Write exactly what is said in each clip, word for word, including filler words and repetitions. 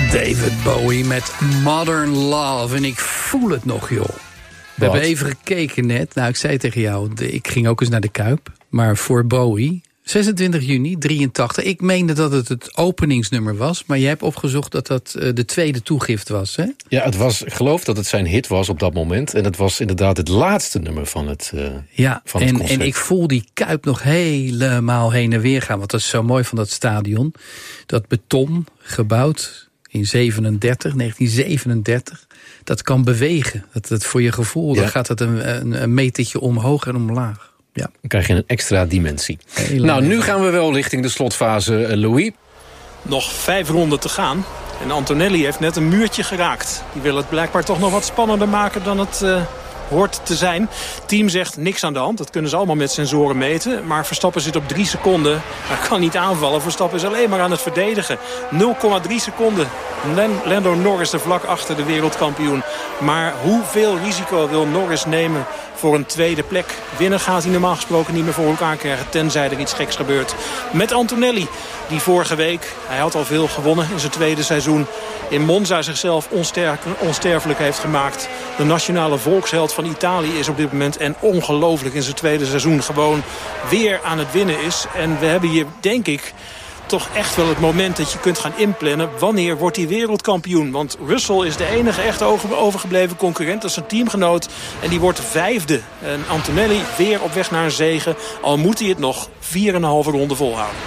David Bowie met Modern Love. En ik voel het nog, joh. We Wat? hebben even gekeken net. Nou, ik zei tegen jou, ik ging ook eens naar de Kuip. Maar voor Bowie, zesentwintig juni, drieëntachtig. Ik meende dat het het openingsnummer was. Maar jij hebt opgezocht dat dat de tweede toegift was, hè? Ja, het was, ik geloof dat het zijn hit was op dat moment. En het was inderdaad het laatste nummer van het, uh, ja, van en, het concert. En ik voel die Kuip nog helemaal heen en weer gaan. Want dat is zo mooi van dat stadion. Dat beton, gebouwd in zevenendertig, negentien zevenendertig, dat kan bewegen. Dat, dat voor je gevoel, ja. Dan gaat het een, een, een metertje omhoog en omlaag. Ja. Dan krijg je een extra dimensie. Heel nou, nu gaan we wel richting de slotfase, Louis. Nog vijf ronden te gaan. En Antonelli heeft net een muurtje geraakt. Die wil het blijkbaar toch nog wat spannender maken dan het Uh... hoort te zijn. Het team zegt niks aan de hand. Dat kunnen ze allemaal met sensoren meten. Maar Verstappen zit op drie seconden. Hij kan niet aanvallen. Verstappen is alleen maar aan het verdedigen. nul komma drie seconden. Lando Norris er vlak achter de wereldkampioen. Maar hoeveel risico wil Norris nemen voor een tweede plek? Winnen gaat hij normaal gesproken niet meer voor elkaar krijgen. Tenzij er iets geks gebeurt. Met Antonelli. Die vorige week, hij had al veel gewonnen in zijn tweede seizoen, in Monza zichzelf onster- onsterfelijk heeft gemaakt. De nationale volksheld van Italië is op dit moment en ongelooflijk in zijn tweede seizoen gewoon weer aan het winnen is. En we hebben hier, denk ik, toch echt wel het moment dat je kunt gaan inplannen. Wanneer wordt hij wereldkampioen? Want Russell is de enige echt overgebleven concurrent. Dat is zijn teamgenoot. En die wordt vijfde. En Antonelli weer op weg naar een zege. Al moet hij het nog vier en een halve ronde volhouden.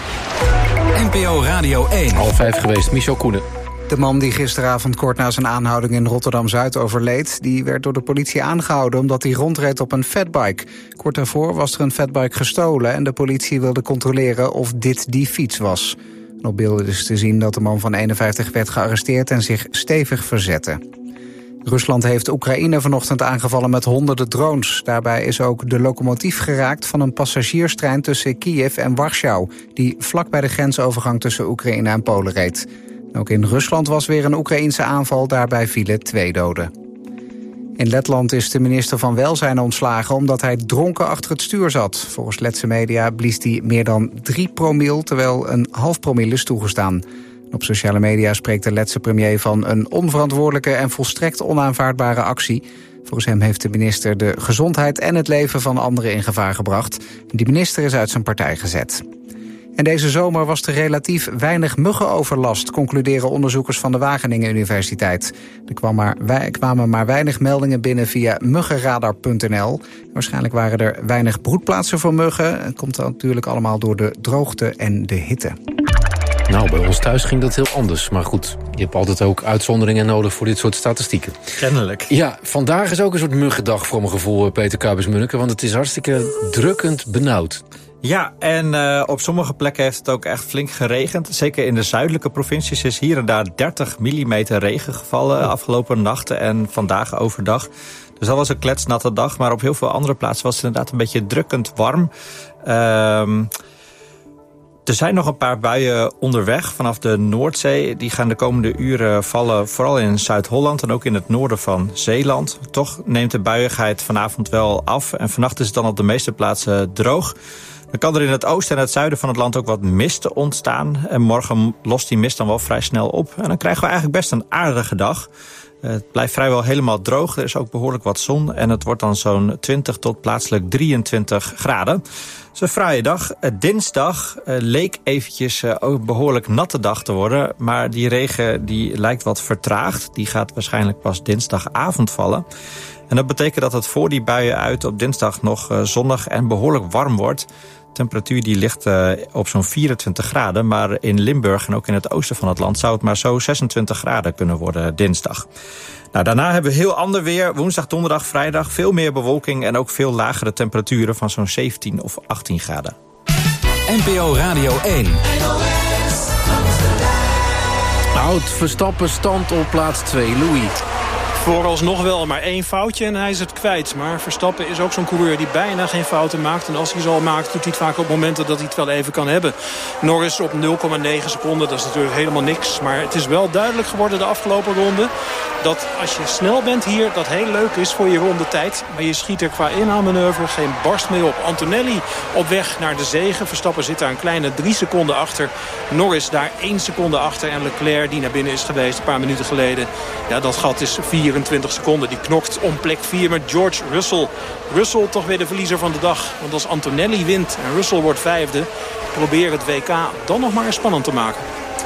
N P O Radio één. Half vijf geweest, Michel Koenen. De man die gisteravond kort na zijn aanhouding in Rotterdam-Zuid overleed, die werd door de politie aangehouden omdat hij rondreed op een fatbike. Kort daarvoor was er een fatbike gestolen en de politie wilde controleren of dit die fiets was. En op beelden is te zien dat de man van eenenvijftig werd gearresteerd en zich stevig verzette. Rusland heeft Oekraïne vanochtend aangevallen met honderden drones. Daarbij is ook de locomotief geraakt van een passagierstrein tussen Kiev en Warschau, die vlak bij de grensovergang tussen Oekraïne en Polen reed. Ook in Rusland was weer een Oekraïense aanval, daarbij vielen twee doden. In Letland is de minister van Welzijn ontslagen omdat hij dronken achter het stuur zat. Volgens Letse media blies hij meer dan drie promil, terwijl een half promil is toegestaan. Op sociale media spreekt de Letse premier van een onverantwoordelijke en volstrekt onaanvaardbare actie. Volgens hem heeft de minister de gezondheid en het leven van anderen in gevaar gebracht. Die minister is uit zijn partij gezet. En deze zomer was er relatief weinig muggenoverlast, concluderen onderzoekers van de Wageningen Universiteit. Er kwam maar, wij, kwamen maar weinig meldingen binnen via muggenradar punt n l. Waarschijnlijk waren er weinig broedplaatsen voor muggen. Het komt natuurlijk allemaal door de droogte en de hitte. Nou, bij ons thuis ging dat heel anders. Maar goed, je hebt altijd ook uitzonderingen nodig voor dit soort statistieken. Kennelijk. Ja, vandaag is ook een soort muggendag voor mijn gevoel, Peter Kuipers-Munneke. Want het is hartstikke drukkend benauwd. Ja, en uh, op sommige plekken heeft het ook echt flink geregend. Zeker in de zuidelijke provincies is hier en daar dertig millimeter regen gevallen afgelopen nachten en vandaag overdag. Dus dat was een kletsnatte dag, maar op heel veel andere plaatsen was het inderdaad een beetje drukkend warm. Uh, Er zijn nog een paar buien onderweg vanaf de Noordzee. Die gaan de komende uren vallen, vooral in Zuid-Holland en ook in het noorden van Zeeland. Toch neemt de buiigheid vanavond wel af. En vannacht is het dan op de meeste plaatsen droog. Dan kan er in het oosten en het zuiden van het land ook wat mist ontstaan. En morgen lost die mist dan wel vrij snel op. En dan krijgen we eigenlijk best een aardige dag. Het blijft vrijwel helemaal droog. Er is ook behoorlijk wat zon. En het wordt dan zo'n twintig tot plaatselijk drieëntwintig graden. Het is een fraaie dag. Dinsdag uh, leek eventjes uh, ook een behoorlijk natte dag te worden. Maar die regen die lijkt wat vertraagd. Die gaat waarschijnlijk pas dinsdagavond vallen. En dat betekent dat het voor die buien uit op dinsdag nog uh, zonnig en behoorlijk warm wordt. De temperatuur die ligt uh, op zo'n vierentwintig graden. Maar in Limburg en ook in het oosten van het land zou het maar zo zesentwintig graden kunnen worden dinsdag. Nou, daarna hebben we heel ander weer. Woensdag, donderdag, vrijdag veel meer bewolking en ook veel lagere temperaturen van zo'n zeventien of achttien graden. N P O Radio één. Oud Verstappen stand op plaats twee. Louis. Vooralsnog wel maar één foutje en hij is het kwijt. Maar Verstappen is ook zo'n coureur die bijna geen fouten maakt. En als hij ze al maakt, doet hij het vaak op momenten dat hij het wel even kan hebben. Norris op nul komma negen seconden, dat is natuurlijk helemaal niks. Maar het is wel duidelijk geworden de afgelopen ronde dat als je snel bent hier, dat heel leuk is voor je rondetijd. Maar je schiet er qua inhaalmanoeuvre geen barst mee op. Antonelli op weg naar de zege. Verstappen zit daar een kleine drie seconden achter. Norris daar één seconde achter. En Leclerc, die naar binnen is geweest een paar minuten geleden. Ja, dat gat is vierentwintig seconden. Die knokt om plek vier met George Russell. Russell toch weer de verliezer van de dag. Want als Antonelli wint en Russell wordt vijfde, probeer het W K dan nog maar eens spannend te maken.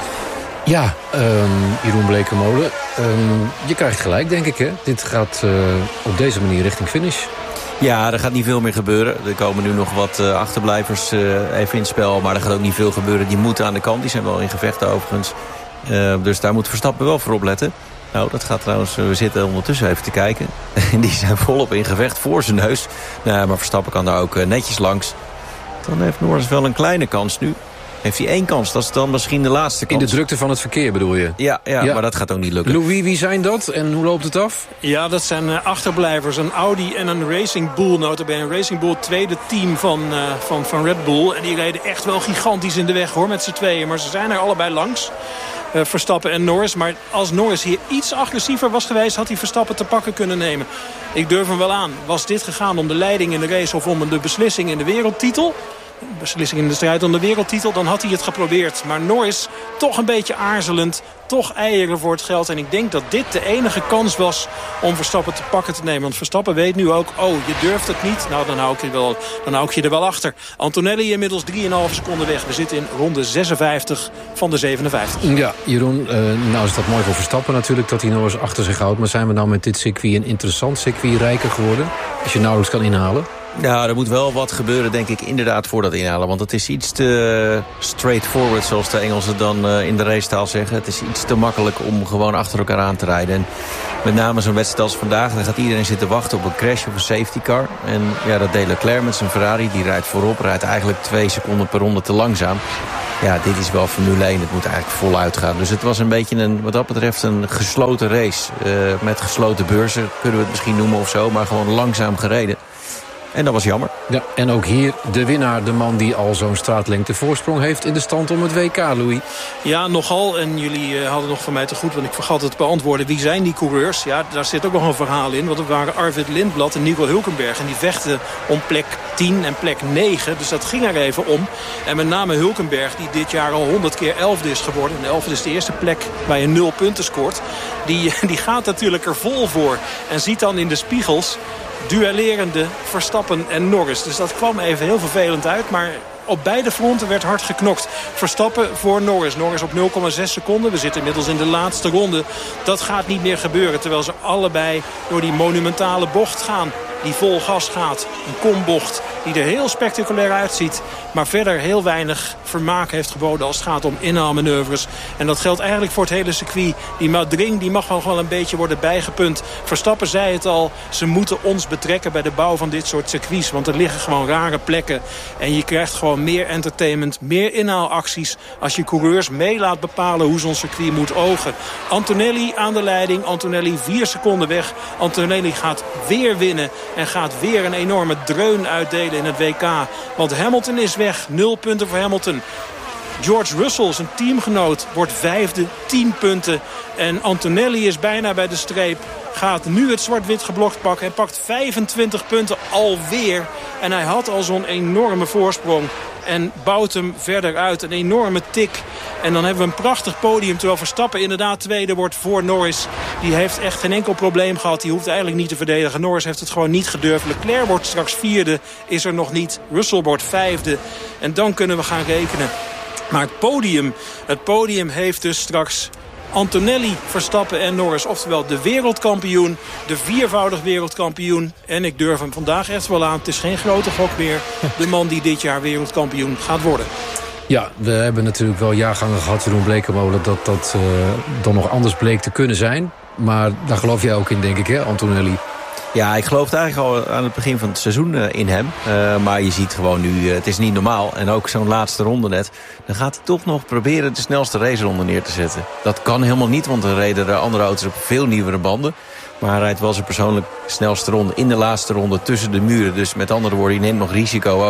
Ja, um, Jeroen Blekemolen, um, je krijgt gelijk, denk ik, hè? Dit gaat uh, op deze manier richting finish. Ja, er gaat niet veel meer gebeuren. Er komen nu nog wat uh, achterblijvers uh, even in het spel. Maar er gaat ook niet veel gebeuren. Die moeten aan de kant. Die zijn wel in gevechten overigens. Uh, dus daar moet Verstappen wel voor opletten. Nou, dat gaat trouwens... We zitten ondertussen even te kijken. Die zijn volop in gevecht voor zijn neus. Nou, maar Verstappen kan daar ook uh, netjes langs. Dan heeft Norris wel een kleine kans nu. Heeft hij één kans. Dat is dan misschien de laatste kans. In de drukte van het verkeer bedoel je? Ja, ja, ja. Maar dat gaat ook niet lukken. Louis, wie zijn dat en hoe loopt het af? Ja, dat zijn uh, achterblijvers. Een Audi en een Racing Bull. Notabene een Racing Bull, tweede team van, uh, van, van Red Bull. En die reden echt wel gigantisch in de weg hoor, met z'n tweeën. Maar ze zijn er allebei langs. Uh, Verstappen en Norris. Maar als Norris hier iets agressiever was geweest, had hij Verstappen te pakken kunnen nemen. Ik durf hem wel aan. Was dit gegaan om de leiding in de race of om de beslissing in de wereldtitel? Beslissing in de strijd om de wereldtitel, dan had hij het geprobeerd. Maar Norris toch een beetje aarzelend, toch eieren voor het geld. En ik denk dat dit de enige kans was om Verstappen te pakken te nemen. Want Verstappen weet nu ook, oh, je durft het niet. Nou, dan hou ik je, wel, dan hou ik je er wel achter. Antonelli inmiddels drie komma vijf seconden weg. We zitten in ronde zesenvijftig van de zevenenvijftig. Ja, Jeroen, uh, nou is dat mooi voor Verstappen natuurlijk dat hij Norris achter zich houdt. Maar zijn we nou met dit circuit een interessant circuit rijker geworden? Als je nauwelijks kan inhalen? Ja, er moet wel wat gebeuren, denk ik, inderdaad voor dat inhalen. Want het is iets te straightforward, zoals de Engelsen dan uh, in de racetaal zeggen. Het is iets te makkelijk om gewoon achter elkaar aan te rijden. En met name zo'n wedstrijd als vandaag, dan gaat iedereen zitten wachten op een crash of een safety car. En ja, dat deed Leclerc met zijn Ferrari. Die rijdt voorop, rijdt eigenlijk twee seconden per ronde te langzaam. Ja, dit is wel Formule één. Het moet eigenlijk voluit gaan. Dus het was een beetje, een, wat dat betreft, een gesloten race. Uh, met gesloten beurzen, kunnen we het misschien noemen of zo. Maar gewoon langzaam gereden. En dat was jammer. Ja, en ook hier de winnaar, de man die al zo'n straatlengte voorsprong heeft in de stand om het W K, Louis. Ja, nogal. En jullie uh, hadden nog van mij te goed, want ik vergat het te beantwoorden. Wie zijn die coureurs? Ja, daar zit ook nog een verhaal in. Want er waren Arvid Lindblad en Nico Hülkenberg. En die vechten om plek tien en plek negen. Dus dat ging er even om. En met name Hülkenberg, die dit jaar al honderd keer elfde is geworden. En elfde is de eerste plek waar je nul punten scoort. Die, die gaat natuurlijk er vol voor. En ziet dan in de spiegels duellerende Verstappen en Norris. Dus dat kwam even heel vervelend uit. Maar op beide fronten werd hard geknokt. Verstappen voor Norris. Norris op nul komma zes seconden. We zitten inmiddels in de laatste ronde. Dat gaat niet meer gebeuren. Terwijl ze allebei door die monumentale bocht gaan. Die vol gas gaat. Een kombocht die er heel spectaculair uitziet. Maar verder heel weinig vermaak heeft geboden als het gaat om inhaalmanoeuvres. En dat geldt eigenlijk voor het hele circuit. Die Madring die mag wel een beetje worden bijgepunt. Verstappen zei het al. Ze moeten ons betrekken bij de bouw van dit soort circuits. Want er liggen gewoon rare plekken. En je krijgt gewoon meer entertainment. Meer inhaalacties. Als je coureurs mee laat bepalen hoe zo'n circuit moet ogen. Antonelli aan de leiding. Antonelli vier seconden weg. Antonelli gaat weer winnen. En gaat weer een enorme dreun uitdelen in het W K. Want Hamilton is weg. Nul punten voor Hamilton. George Russell, zijn teamgenoot, wordt vijfde. Tien punten. En Antonelli is bijna bij de streep. Gaat nu het zwart-wit geblokt pakken. En pakt vijfentwintig punten alweer. En hij had al zo'n enorme voorsprong. En bouwt hem verder uit. Een enorme tik. En dan hebben we een prachtig podium. Terwijl Verstappen inderdaad tweede wordt voor Norris. Die heeft echt geen enkel probleem gehad. Die hoeft eigenlijk niet te verdedigen. Norris heeft het gewoon niet gedurfd. Leclerc wordt straks vierde. Is er nog niet. Russell wordt vijfde. En dan kunnen we gaan rekenen. Maar het podium, het podium heeft dus straks Antonelli, Verstappen en Norris. Oftewel de wereldkampioen, de viervoudig wereldkampioen. En ik durf hem vandaag echt wel aan. Het is geen grote gok meer. De man die dit jaar wereldkampioen gaat worden. Ja, we hebben natuurlijk wel jaargangen gehad, Jeroen Blekemolen, dat dat uh, dan nog anders bleek te kunnen zijn. Maar daar geloof jij ook in, denk ik, hè, Antonelli? Ja, ik geloofde eigenlijk al aan het begin van het seizoen uh, in hem. Uh, maar je ziet gewoon nu, uh, het is niet normaal. En ook zo'n laatste ronde net. Dan gaat hij toch nog proberen de snelste raceronde neer te zetten. Dat kan helemaal niet, want er reden de andere auto's op veel nieuwere banden. Maar hij rijdt wel zijn persoonlijk snelste ronde in de laatste ronde tussen de muren. Dus met andere woorden, je neemt nog risico ook.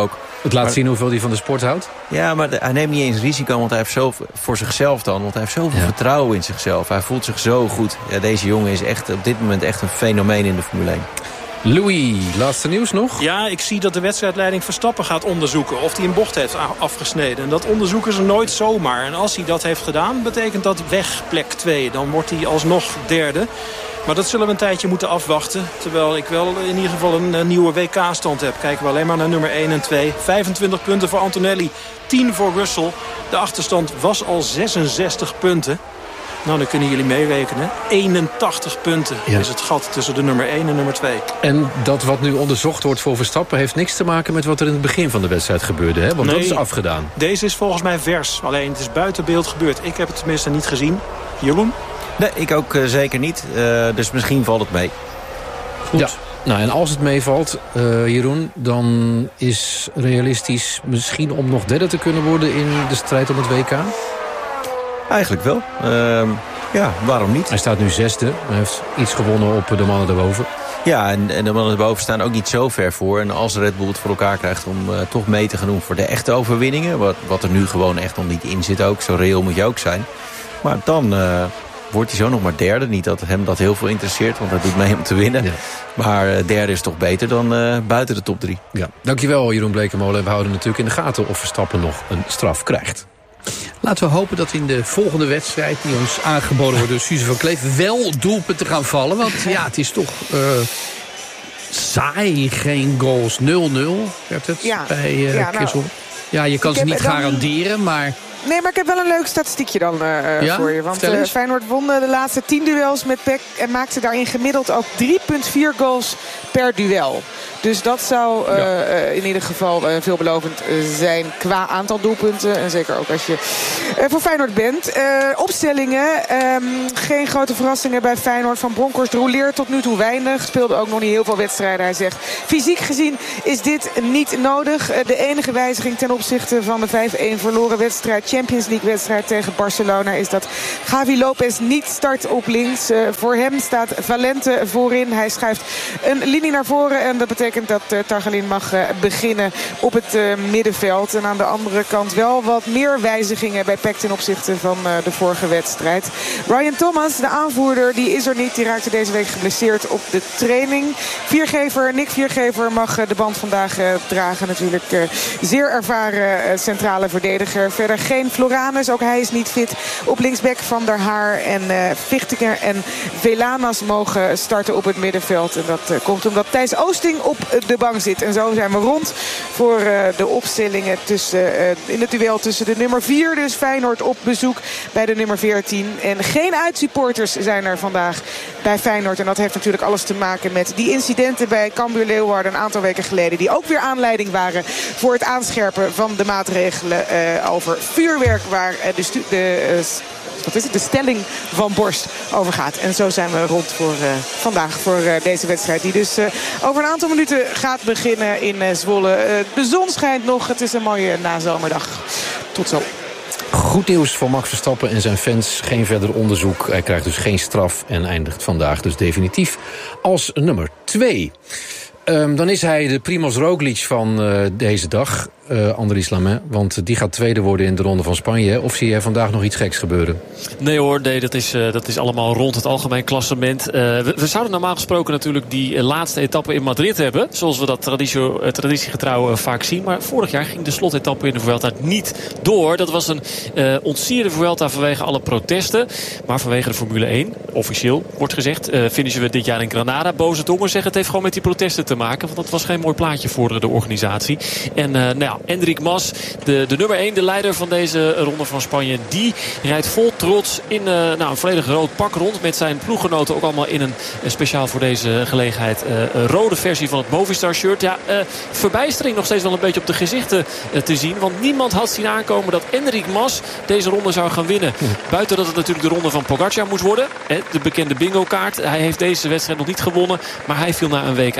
Het laat maar, zien hoeveel hij van de sport houdt. Ja, maar de, hij neemt niet eens risico, want hij heeft zo voor zichzelf dan. Want hij heeft zoveel ja. vertrouwen in zichzelf. Hij voelt zich zo goed. Ja, deze jongen is echt op dit moment echt een fenomeen in de Formule één. Louis, laatste nieuws nog? Ja, ik zie dat de wedstrijdleiding Verstappen gaat onderzoeken of hij een bocht heeft afgesneden. En dat onderzoeken ze nooit zomaar. En als hij dat heeft gedaan, betekent dat weg plek twee. Dan wordt hij alsnog derde. Maar dat zullen we een tijdje moeten afwachten. Terwijl ik wel in ieder geval een, een nieuwe W K-stand heb. Kijken we alleen maar naar nummer één en twee. vijfentwintig punten voor Antonelli, tien voor Russell. De achterstand was al zesenzestig punten. Nou, dan kunnen jullie meerekenen. eenentachtig punten ja. is het gat tussen de nummer één en nummer twee. En dat wat nu onderzocht wordt voor Verstappen heeft niks te maken met wat er in het begin van de wedstrijd gebeurde, hè? Want nee, dat is afgedaan. Deze is volgens mij vers. Alleen het is buiten beeld gebeurd. Ik heb het tenminste niet gezien. Jeroen? Nee, ik ook uh, zeker niet. Uh, dus misschien valt het mee. Goed. Ja. Nou, en als het meevalt, uh, Jeroen, dan is realistisch misschien om nog derde te kunnen worden in de strijd om het W K? Eigenlijk wel. Uh, ja, waarom niet? Hij staat nu zesde. Hij heeft iets gewonnen op de mannen daarboven. Ja, en, en de mannen daarboven staan ook niet zo ver voor. En als Red Bull het voor elkaar krijgt om uh, toch mee te gaan doen voor de echte overwinningen... Wat, wat er nu gewoon echt nog niet in zit ook. Zo reëel moet je ook zijn. Maar dan uh, wordt hij zo nog maar derde. Niet dat hem dat heel veel interesseert, want dat doet mee om te winnen. Ja. Maar uh, derde is toch beter dan uh, buiten de top drie. Ja. Dankjewel, Jeroen Blekemolen. We houden natuurlijk in de gaten of Verstappen nog een straf krijgt. Laten we hopen dat in de volgende wedstrijd die ons aangeboden wordt door Suze van Kleef wel doelpunten gaan vallen. Want ja, het is toch uh, saai. Geen goals. nul nul werd het ja. bij uh, ja, Christel. Nou, ja, je kan ze niet dan... garanderen, maar... Nee, maar ik heb wel een leuk statistiekje dan uh, ja? voor je. Want uh, Feyenoord won de laatste tien duels met P E C... en maakte daarin gemiddeld ook drie komma vier goals per duel. Dus dat zou uh, ja. uh, in ieder geval uh, veelbelovend uh, zijn qua aantal doelpunten. En zeker ook als je uh, voor Feyenoord bent. Uh, opstellingen. Um, geen grote verrassingen bij Feyenoord. Van Bronckhorst rouleert tot nu toe weinig. Speelde ook nog niet heel veel wedstrijden. Hij zegt, fysiek gezien is dit niet nodig. Uh, de enige wijziging ten opzichte van de vijf-een verloren wedstrijd... Champions League wedstrijd tegen Barcelona... is dat Javi Lopez niet start op links. Uh, voor hem staat Valente voorin. Hij schuift een linie naar voren. En dat betekent dat uh, Targelin mag uh, beginnen op het uh, middenveld. En aan de andere kant wel wat meer wijzigingen bij P E C ten opzichte van uh, de vorige wedstrijd. Ryan Thomas, de aanvoerder, die is er niet. Die raakte deze week geblesseerd op de training. Viergever, Nick Viergever mag uh, de band vandaag uh, dragen. Natuurlijk uh, zeer ervaren uh, centrale verdediger. Verder geen Floranus, ook hij is niet fit. Op linksback Van der Haar en uh, Vichtinger en Velanas mogen starten op het middenveld. En dat uh, komt omdat Thijs Oosting op de bank zit. En zo zijn we rond voor uh, de opstellingen tussen, uh, in het duel tussen de nummer vier. Dus Feyenoord op bezoek bij de nummer veertien. En geen uitsupporters zijn er vandaag bij Feyenoord. En dat heeft natuurlijk alles te maken met die incidenten bij Cambuur Leeuwarden een aantal weken geleden. Die ook weer aanleiding waren voor het aanscherpen van de maatregelen uh, over vuurwerk. Waar uh, de, stu- de uh, wat is het, de stelling van Borst over gaat. En zo zijn we rond voor uh, vandaag voor uh, deze wedstrijd. Die dus uh, over een aantal minuten gaat beginnen in uh, Zwolle. Uh, de zon schijnt nog. Het is een mooie nazomerdag. Tot zo. Goed nieuws voor Max Verstappen en zijn fans. Geen verder onderzoek. Hij krijgt dus geen straf en eindigt vandaag dus definitief als nummer twee. Um, dan is hij de Primož Roglič van uh, deze dag, uh, Andries Lamet. Want die gaat tweede worden in de Ronde van Spanje. Of zie jij vandaag nog iets geks gebeuren? Nee hoor, nee, dat, is, uh, dat is allemaal rond het algemeen klassement. Uh, we, we zouden normaal gesproken natuurlijk die uh, laatste etappe in Madrid hebben. Zoals we dat traditie, uh, traditiegetrouw uh, vaak zien. Maar vorig jaar ging de slotetappe in de Vuelta niet door. Dat was een uh, ontsierde Vuelta vanwege alle protesten. Maar vanwege de Formule één, officieel wordt gezegd, uh, finishen we dit jaar in Granada. Boze tongen zeggen het heeft gewoon met die protesten te maken. Want dat was geen mooi plaatje voor de organisatie. En uh, nou ja, Enric Mas, de, de nummer één, de leider van deze Ronde van Spanje, die rijdt vol trots in uh, nou, een volledig rood pak rond. Met zijn ploeggenoten ook allemaal in een uh, speciaal voor deze gelegenheid uh, rode versie van het Movistar shirt. Ja, uh, verbijstering nog steeds wel een beetje op de gezichten uh, te zien. Want niemand had zien aankomen dat Enric Mas deze ronde zou gaan winnen. Ja. Buiten dat het natuurlijk de ronde van Pogacar moest worden. Hè, de bekende bingo kaart. Hij heeft deze wedstrijd nog niet gewonnen. Maar hij viel na een week uit. Is het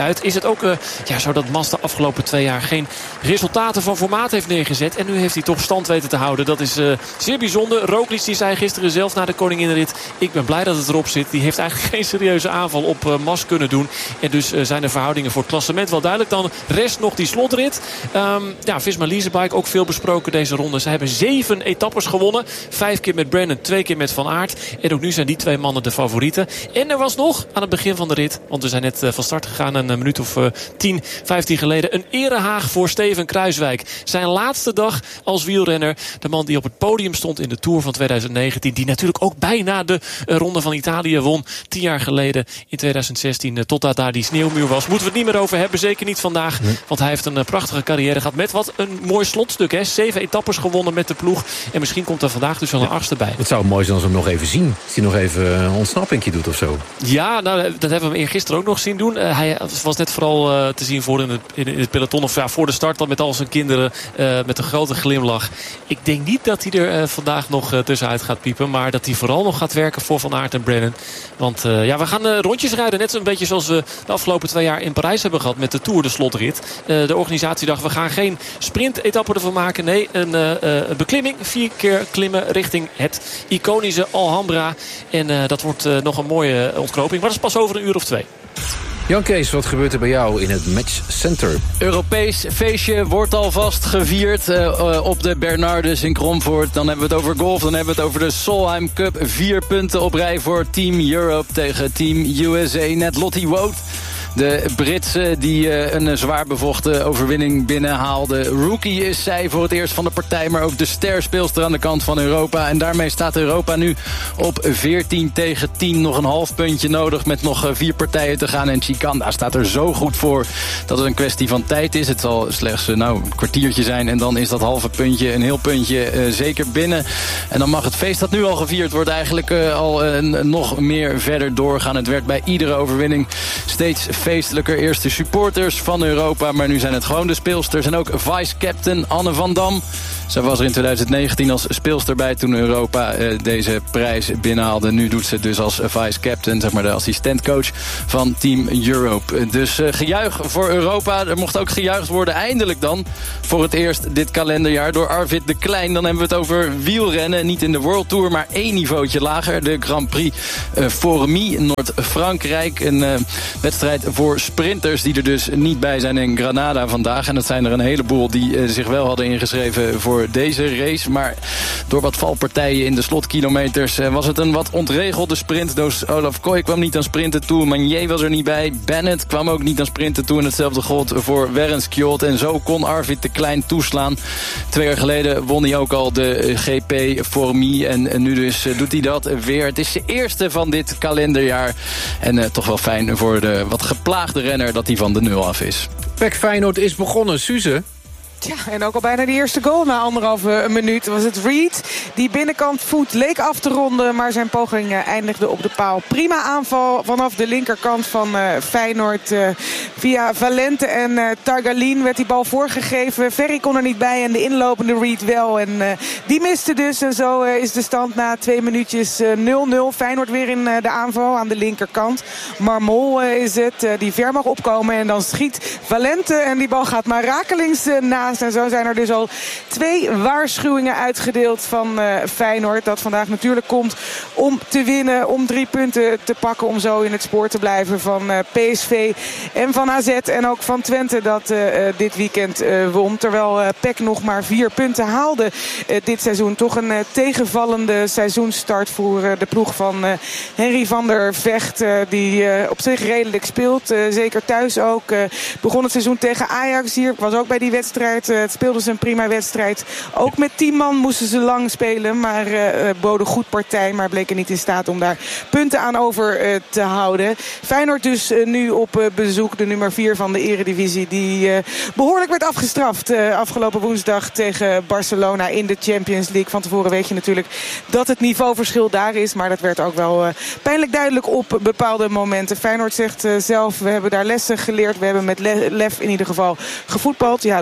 het ook uh, ja, zo dat Mas de afgelopen twee jaar geen resultaten van formaat heeft neergezet. En nu heeft hij toch stand weten te houden. Dat is uh, zeer bijzonder. Roglic die zei gisteren zelf na de koninginrit: ik ben blij dat het erop zit. Die heeft eigenlijk geen serieuze aanval op uh, Mas kunnen doen. En dus uh, zijn de verhoudingen voor het klassement wel duidelijk. Dan rest nog die slotrit. Um, ja, Visma Leasebike ook veel besproken deze ronde. Ze hebben zeven etappes gewonnen. Vijf keer met Brennan, twee keer met Van Aert. En ook nu zijn die twee mannen de favorieten. En er was nog aan het begin van de rit, want we zijn net uh, van start gegaan een uh, minuut of uh, tien, vijftien geleden, een erehaag voor Steven Kruijswijk. Zijn laatste dag als wielrenner. De man die op het podium stond in de Tour van twintig negentien. Die natuurlijk ook bijna de uh, Ronde van Italië won. Tien jaar geleden in twintig zestien. Uh, totdat daar die sneeuwmuur was. Moeten we het niet meer over hebben. Zeker niet vandaag. Nee. Want hij heeft een uh, prachtige carrière gehad. Met wat een mooi slotstuk. Hè. Zeven etappes gewonnen met de ploeg. En misschien komt er vandaag dus wel een ja. achtste bij. Het zou mooi zijn als we hem nog even zien. Als hij nog even een ontsnappingje doet of zo. Ja, nou, dat hebben we hem gisteren ook nog zien doen. Uh, hij was net vooral uh, te zien voor in het, in het peloton. Of ja, voor de start dan met al zijn kinderen. Uh, met een grote glimlach. Ik denk niet dat hij er uh, vandaag nog uh, tussenuit gaat piepen. Maar dat hij vooral nog gaat werken voor Van Aert en Brennan. Want uh, ja, we gaan uh, rondjes rijden. Net zo'n beetje zoals we de afgelopen twee jaar in Parijs hebben gehad. Met de Tour, de slotrit. Uh, de organisatie dacht, we gaan geen sprint-etappe ervan maken. Nee, een, uh, een beklimming. Vier keer klimmen richting het iconische Alhambra. En uh, dat wordt uh, nog een mooie ontknoping. Maar dat is pas over een uur of twee. Jan Kees, wat gebeurt er bij jou in het Match Center? Europees feestje wordt alvast gevierd uh, uh, op de Bernardus in Kromvoort. Dan hebben we het over golf, dan hebben we het over de Solheim Cup. Vier punten op rij voor Team Europe tegen Team U S A. Net Lottie Wout, de Britse die uh, een zwaar bevochten overwinning binnenhaalde. Rookie is zij voor het eerst van de partij, maar ook de sterspeelster aan de kant van Europa. En daarmee staat Europa nu op veertien tegen tien. Nog een half puntje nodig met nog vier partijen te gaan. En Chicanda staat er zo goed voor dat het een kwestie van tijd is. Het zal slechts uh, nou, een kwartiertje zijn en dan is dat halve puntje, een heel puntje uh, zeker binnen. En dan mag het feest dat nu al gevierd wordt eigenlijk uh, al uh, nog meer verder doorgaan. Het werd bij iedere overwinning steeds feestelijker. Eerst de supporters van Europa, maar nu zijn het gewoon de speelsters. En ook vice-captain Anne van Dam. Zij was er in twintig negentien als speelster bij toen Europa uh, deze prijs binnenhaalde. Nu doet ze het dus als vice-captain, zeg maar de assistentcoach van Team Europe. Dus uh, gejuich voor Europa. Er mocht ook gejuicht worden, eindelijk dan, voor het eerst dit kalenderjaar door Arvid de Klein. Dan hebben we het over wielrennen, niet in de World Tour, maar één niveautje lager. De Grand Prix uh, Fourmi, Noord-Frankrijk. Een uh, wedstrijd voor sprinters die er dus niet bij zijn in Granada vandaag. En dat zijn er een heleboel die uh, zich wel hadden ingeschreven voor deze race. Maar door wat valpartijen in de slotkilometers uh, was het een wat ontregelde sprint. Dus Olaf Kooi kwam niet aan sprinten toe. Magnier was er niet bij. Bennett kwam ook niet aan sprinten toe. En hetzelfde gold voor Werens Kjot. En zo kon Arvid de Klein toeslaan. Twee jaar geleden won hij ook al de G P Fourmi. En, en nu dus uh, doet hij dat weer. Het is de eerste van dit kalenderjaar. En uh, toch wel fijn voor de wat geplaagde renner dat hij van de nul af is. P E C Feyenoord is begonnen, Suze. Ja, en ook al bijna de eerste goal na anderhalve minuut was het Reed. Die binnenkant voet leek af te ronden, maar zijn poging uh, eindigde op de paal. Prima aanval vanaf de linkerkant van uh, Feyenoord. Uh, via Valente en uh, Targalin werd die bal voorgegeven. Ferry kon er niet bij en de inlopende Reed wel. En uh, die miste dus. En zo uh, is de stand na twee minuutjes uh, nul nul. Feyenoord weer in uh, de aanval aan de linkerkant. Marmol uh, is het, uh, die ver mag opkomen. En dan schiet Valente en die bal gaat maar rakelings uh, naast. En zo zijn er dus al twee waarschuwingen uitgedeeld van uh, Feyenoord. Dat vandaag natuurlijk komt om te winnen. Om drie punten te pakken. Om zo in het spoor te blijven van uh, P S V en van A Z. En ook van Twente dat uh, dit weekend uh, won. Terwijl uh, P E C nog maar vier punten haalde uh, dit seizoen. Toch een uh, tegenvallende seizoenstart voor uh, de ploeg van uh, Henry van der Vecht. Uh, die uh, op zich redelijk speelt. Uh, zeker thuis ook. Uh, begon het seizoen tegen Ajax hier. Was ook bij die wedstrijd. Het speelde ze een prima wedstrijd. Ook met tien man moesten ze lang spelen. Maar uh, boden goed partij. Maar bleken niet in staat om daar punten aan over uh, te houden. Feyenoord dus uh, nu op uh, bezoek. De nummer vier van de eredivisie. Die uh, behoorlijk werd afgestraft. Uh, afgelopen woensdag tegen Barcelona in de Champions League. Van tevoren weet je natuurlijk dat het niveauverschil daar is. Maar dat werd ook wel uh, pijnlijk duidelijk op bepaalde momenten. Feyenoord zegt uh, zelf, we hebben daar lessen geleerd. We hebben met le- lef in ieder geval gevoetbald. Ja, dat mag allemaal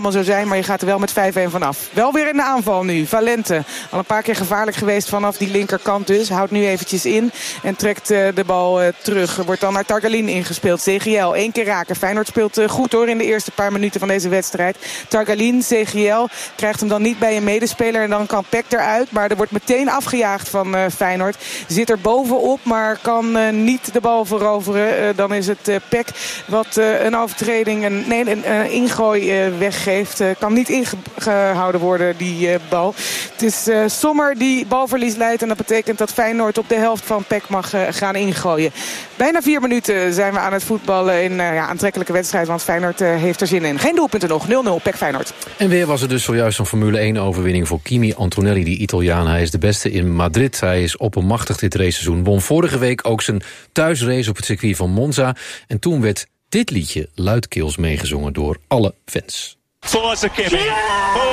helemaal zo zijn, maar je gaat er wel met vijf-een vanaf. Wel weer in de aanval nu. Valente, al een paar keer gevaarlijk geweest vanaf die linkerkant dus. Houdt nu eventjes in en trekt uh, de bal uh, terug. Wordt dan naar Targalin ingespeeld. C G L, één keer raken. Feyenoord speelt uh, goed hoor in de eerste paar minuten van deze wedstrijd. Targalin, C G L, krijgt hem dan niet bij een medespeler en dan kan Peck eruit. Maar er wordt meteen afgejaagd van uh, Feyenoord. Zit er bovenop, maar kan uh, niet de bal veroveren. Uh, dan is het uh, Peck wat uh, een overtreding, een, nee, een uh, ingooi uh, weggeeft. Uh, kan niet ingehouden worden, die uh, bal. Het is uh, Sommer die balverlies leidt. En dat betekent dat Feyenoord op de helft van Peck mag uh, gaan ingooien. Bijna vier minuten zijn we aan het voetballen in uh, ja, aantrekkelijke wedstrijd. Want Feyenoord uh, heeft er zin in. Geen doelpunten nog. nul nul, Peck Feyenoord. En weer was er dus zojuist een Formule één overwinning voor Kimi Antonelli, die Italiaan. Hij is de beste in Madrid. Hij is oppermachtig dit raceseizoen. Won vorige week ook zijn thuisrace op het circuit van Monza. En toen werd dit liedje luidkeels meegezongen door alle fans. Forza Kimi.